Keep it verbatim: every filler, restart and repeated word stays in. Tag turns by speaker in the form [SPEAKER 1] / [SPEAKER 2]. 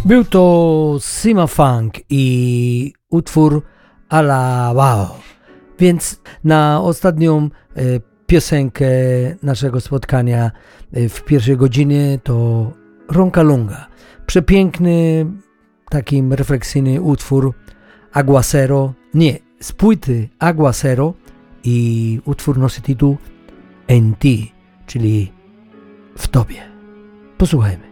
[SPEAKER 1] Był to Sima Funk i utwór Alabao. Więc na ostatnią e, piosenkę naszego spotkania e, w pierwszej godzinie to Ronca Lunga. Przepiękny, taki refleksyjny utwór Aguacero, nie, z płyty Aguacero i utwór nosi tytuł En Ti, czyli w Tobie. Posłuchajmy.